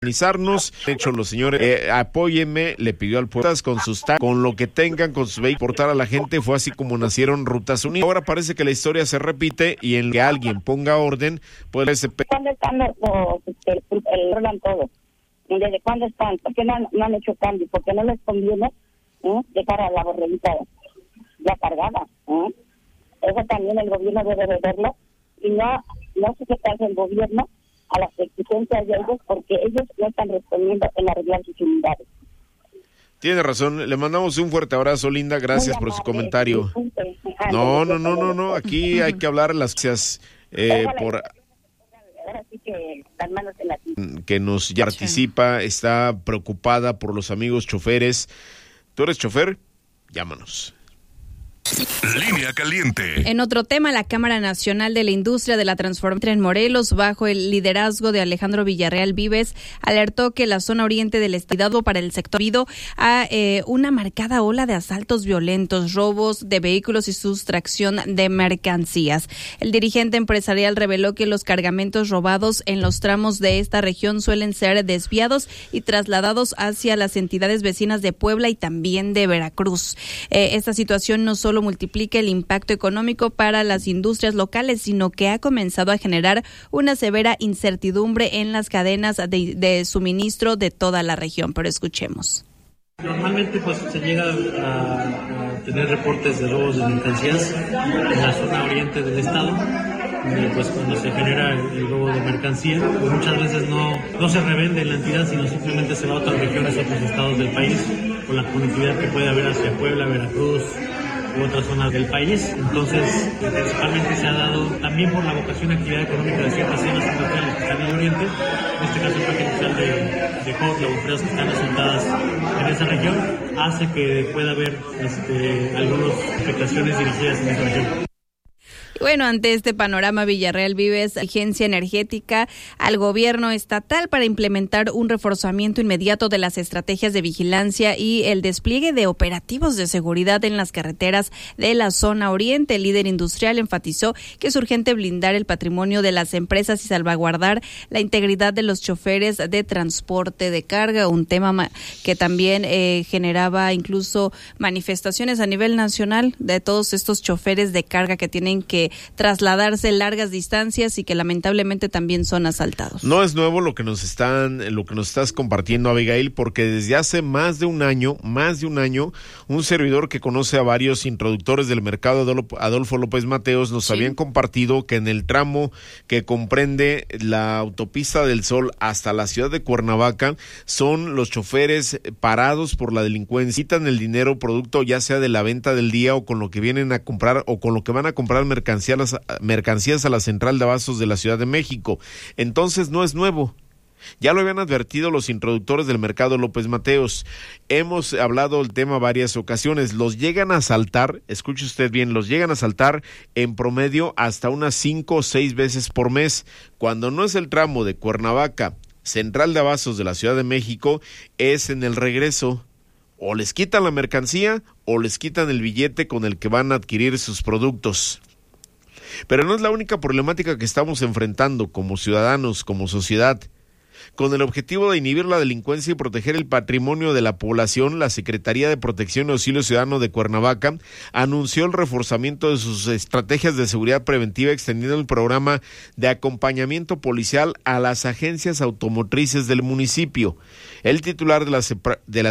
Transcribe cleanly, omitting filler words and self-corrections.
organizarnos. De hecho, los señores, apóyenme, le pidió al pueblo con sus con lo que tengan, con sus vehículos, portar a la gente. Fue así como nacieron Rutas Unidas. Ahora parece que la historia se repite y en que alguien ponga orden, pues ¿Cuándo están rolan todo? ¿Desde cuándo están? ¿Por qué no han hecho cambio? Porque no les conviene dejar a la borreguita ya cargada. Eso también el gobierno debe de verlo y no se hace el gobierno a las exigencias de ellos porque ellos no están respondiendo en arreglar sus unidades. Tiene razón, le mandamos un fuerte abrazo, Linda, gracias por su comentario. No, aquí hay que hablar las cosas ahora sí que las manos en la que nos ya participa, está preocupada por los amigos choferes. ¿Tú eres chofer? Llámanos. Línea caliente. En otro tema, la Cámara Nacional de la Industria de la Transformación en Morelos, bajo el liderazgo de Alejandro Villarreal Vives, alertó que la zona oriente del estado para el sector debido a una marcada ola de asaltos violentos, robos de vehículos y sustracción de mercancías. El dirigente empresarial reveló que los cargamentos robados en los tramos de esta región suelen ser desviados y trasladados hacia las entidades vecinas de Puebla y también de Veracruz. Esta situación no solo multiplica el impacto económico para las industrias locales, sino que ha comenzado a generar una severa incertidumbre en las cadenas de suministro de toda la región. Pero escuchemos. Normalmente pues se llega a tener reportes de robos de mercancías en la zona oriente del estado. Pues cuando se genera el robo de mercancía, pues muchas veces no se revende en la entidad, sino simplemente se va a otras regiones, otros estados del país, por la conectividad que puede haber hacia Puebla, Veracruz u otras zonas del país. Entonces, principalmente se ha dado también por la vocación de actividad económica de ciertas zonas industriales que están en el oriente, en este caso el parque industrial de Cotla o empresas que están asentadas en esa región, hace que pueda haber algunas afectaciones dirigidas en esa región. Bueno, ante este panorama, Villarreal Vives exigencia energética al gobierno estatal para implementar un reforzamiento inmediato de las estrategias de vigilancia y el despliegue de operativos de seguridad en las carreteras de la zona oriente. El líder industrial enfatizó que es urgente blindar el patrimonio de las empresas y salvaguardar la integridad de los choferes de transporte de carga, un tema que también generaba incluso manifestaciones a nivel nacional de todos estos choferes de carga que tienen que trasladarse largas distancias y que lamentablemente también son asaltados. No es nuevo lo que nos estás compartiendo, Abigail, porque desde hace más de un año, un servidor que conoce a varios introductores del mercado, Adolfo López Mateos, nos habían compartido que en el tramo que comprende la autopista del Sol hasta la ciudad de Cuernavaca, son los choferes parados por la delincuencia, quitan el dinero producto ya sea de la venta del día o con lo que vienen a comprar o con lo que van a comprar mercancías a la central de abastos de la Ciudad de México. Entonces no es nuevo. Ya lo habían advertido los introductores del mercado López Mateos. Hemos hablado del tema varias ocasiones. Los llegan a asaltar, escuche usted bien, los llegan a asaltar en promedio hasta unas 5 o 6 veces por mes. Cuando no es el tramo de Cuernavaca, central de abastos de la Ciudad de México, es en el regreso. O les quitan la mercancía o les quitan el billete con el que van a adquirir sus productos. Pero no es la única problemática que estamos enfrentando como ciudadanos, como sociedad. Con el objetivo de inhibir la delincuencia y proteger el patrimonio de la población, la Secretaría de Protección y Auxilio Ciudadano de Cuernavaca anunció el reforzamiento de sus estrategias de seguridad preventiva, extendiendo el programa de acompañamiento policial a las agencias automotrices del municipio. El titular de la